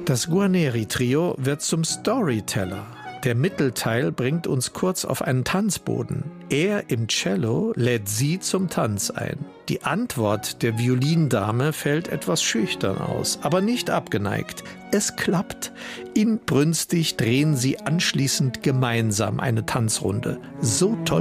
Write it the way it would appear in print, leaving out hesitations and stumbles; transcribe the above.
Das Guarneri-Trio wird zum Storyteller. Der Mittelteil bringt uns kurz auf einen Tanzboden. Er im Cello lädt sie zum Tanz ein. Die Antwort der Violindame fällt etwas schüchtern aus, aber nicht abgeneigt. Es klappt. Inbrünstig drehen sie anschließend gemeinsam eine Tanzrunde. So toll